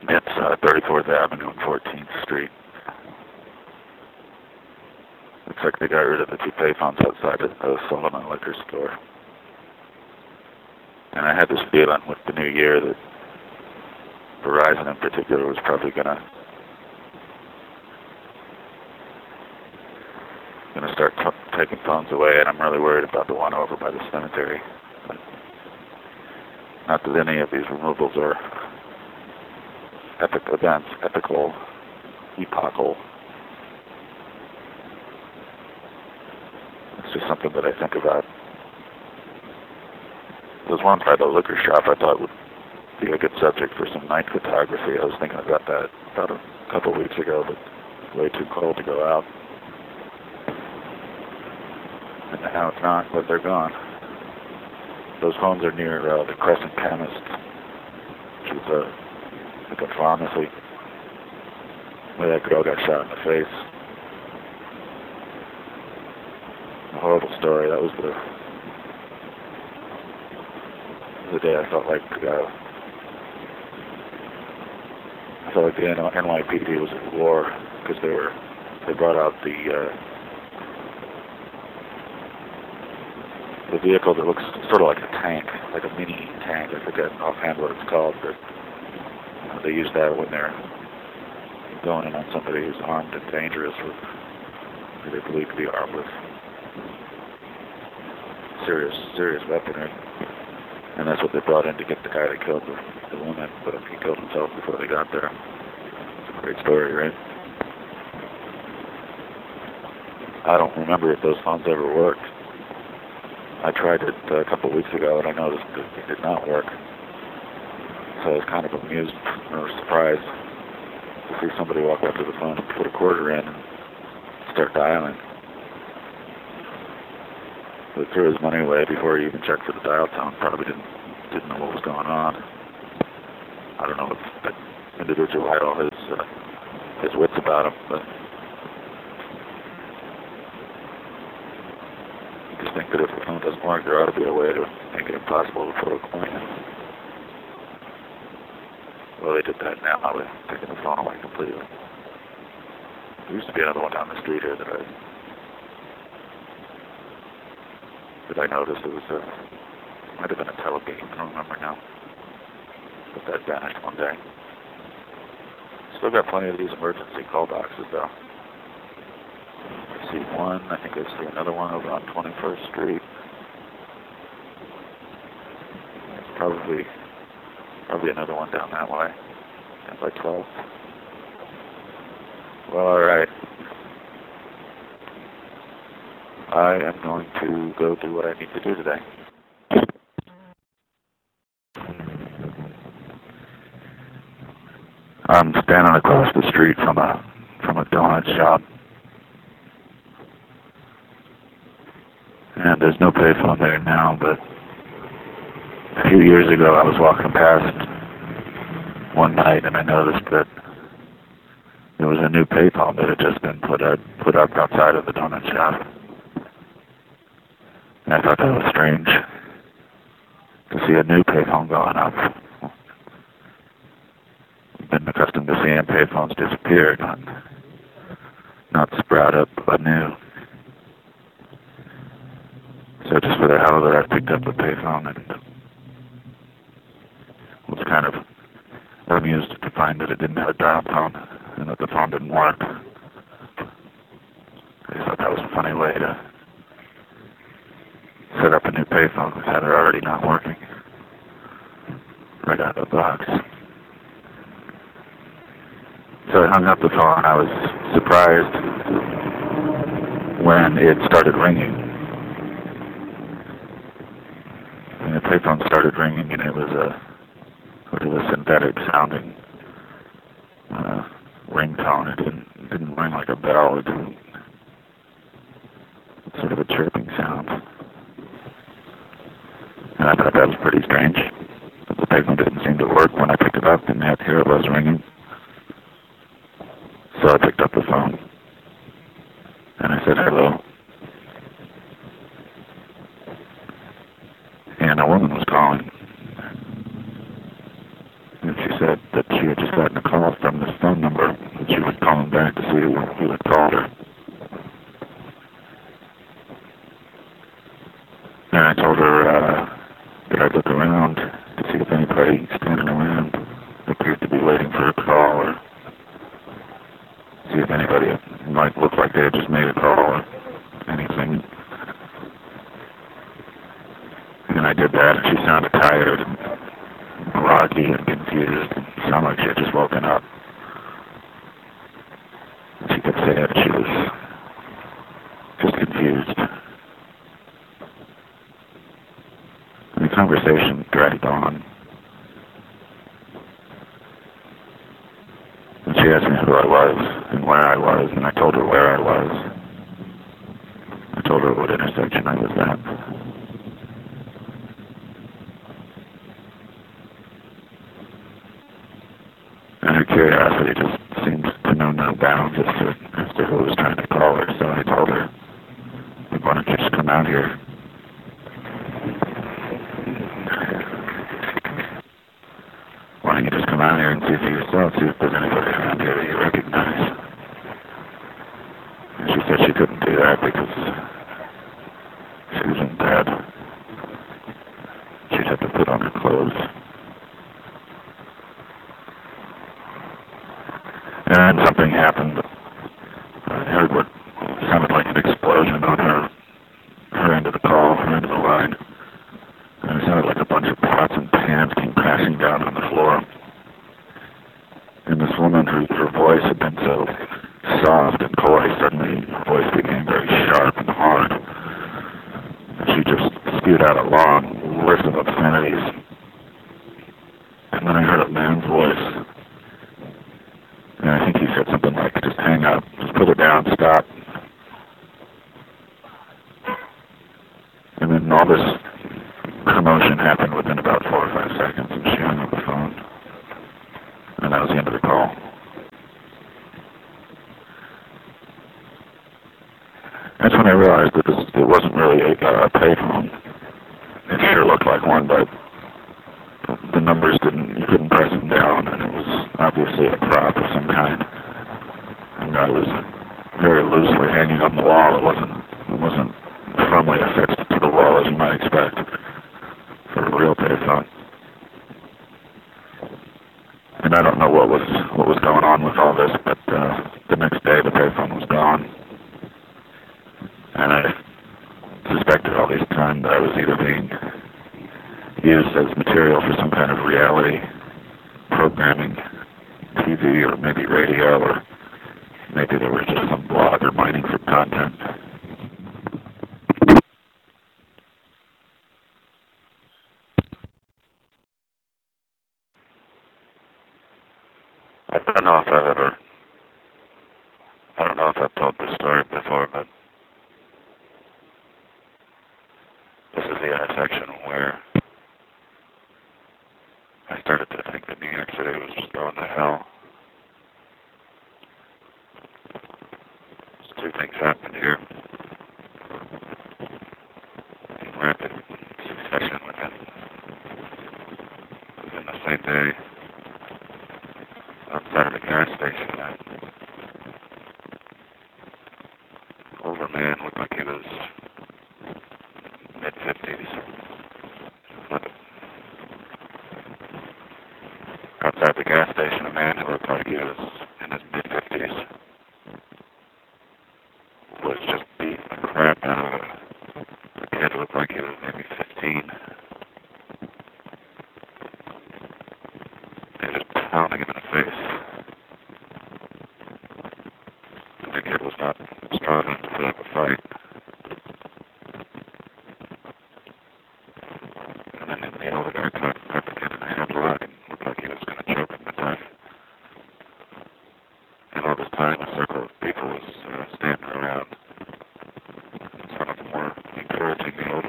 It's 34th Avenue and 14th Street. Looks like they got rid of the two payphones outside of the Solomon liquor store. And I had this feeling with the new year that Verizon in particular was probably gonna start taking phones away, and I'm really worried about the one over by the cemetery. But not that any of these removals are epic events, epochal. It's just something that I think about. There's one by the liquor shop I thought would be a good subject for some night photography. I was thinking about that about a couple of weeks ago, but it's way too cold to go out. And now it's not, but they're gone. Those homes are near the Crescent Chemist, which is like a pharmacy, where that girl got shot in the face. A horrible story. That was the day I felt like the NYPD was at war, because they brought out the vehicle that looks sort of like a tank, like a mini tank. I forget offhand what it's called, but they use that when they're going in on somebody who's armed and dangerous with, who they believe to be armed with serious weaponry. And that's what they brought in to get the guy that killed the woman, but he killed himself before they got there. It's a great story, right? I don't remember if those phones ever worked. I tried it a couple of weeks ago, and I noticed that it did not work. So I was kind of amused or surprised to see somebody walk up to the phone and put a quarter in and start dialing. He threw his money away before he even checked for the dial tone. Probably didn't know what was going on. I don't know if that individual had all his wits about him, but I just think that if the phone doesn't work, there ought to be a way to make it impossible to put a coin in. Well, they did that now with taking the phone away completely. There used to be another one down the street here that I noticed. It was might have been a Telegate, I don't remember now. But that vanished one day. Still got plenty of these emergency call boxes though. I see one, I think I see another one over on 21st Street. There's probably another one down that way, down by 12th. Well, alright. I am going to go do what I need to do today. I'm standing across the street from a donut shop, and there's no payphone there now, but a few years ago I was walking past one night and I noticed that there was a new payphone that had just been put up outside of the donut shop. And I thought that was strange to see a new payphone going up. I've been accustomed to seeing payphones disappear, not sprout up anew. So just for the hell of it, I picked up the payphone and was kind of amused to find that it didn't have a dial tone and that the phone didn't work. I thought that was a funny way to set up a new payphone with it already not working right out of the box. So I hung up the phone. I was surprised when it started ringing. And the payphone started ringing, and it was a synthetic sounding ringtone. It didn't ring like a bell. It didn't. Sort of a chirping sound. And I thought that was pretty strange. The payphone didn't seem to work when I picked it up, and yet here it was ringing. So I picked up the phone, and I said hello. And a woman was calling. And she said that she she had just gotten a call from this phone number, and she was calling back to see who had called her. And I told her that I'd look around to see if anybody standing around appeared to be waiting for a call, or see if anybody might look like they had just made a call or anything. And I did that, and she sounded tired and groggy and confused, and sounded like she had just woken up. She kept saying that she was just confused. And the conversation dragged on. And she asked me who I was and where I was, and I told her where I was. I told her what intersection I was at. And her curiosity just seemed to know no bounds as to who was trying to call her, so I told her, why don't you just come out here? Why don't you just come out here and see for yourself, see if there's anybody around here that you recognize? And she said she couldn't do that because she was in bed. She'd have to put on her clothes. And then something happened. I heard what sounded like an explosion on her end of the call, her end of the line. And it sounded like a bunch of pots and pans came crashing down on the floor. And this woman, her voice had been so soft and coy, suddenly her voice became very sharp and hard. And she just spewed out a long list of obscenities. And then I heard a man's voice. And I think he said something like, just hang up, just put it down, stop. And then all this commotion happened within about 4 or 5 seconds, and she hung up the phone. And that was the end of the call. That's when I realized that it wasn't really a payphone. It sure looked like one, but the numbers you couldn't press them down, and it was obviously a prop of some kind. And I was very loosely hanging on the wall. It wasn't firmly affixed to the wall as you might expect for a real payphone. And I don't know what was going on with all this, but the next day the payphone was gone. And I suspected all this time that I was either being used as material for some kind of reality programming, TV or maybe radio, or maybe there was just some blogger mining for content. I don't know if I've told this story before, but this is the intersection where I started to think that New York City was just going to hell. Two things happened here in rapid succession within the same day. Outside of the gas station, an older man looked like he was mid-50s. Outside the gas station, a man who looked like he was in his mid-50s was just beating the crap out of a kid who looked like he was maybe 15. And just pounding him in the face. And the kid was not strong enough to put up a fight. And then the older guy caught the kid in a headlock and looked like he was going to choke him to death. And all this time, a circle of people was standing around. Some of them were encouraging the older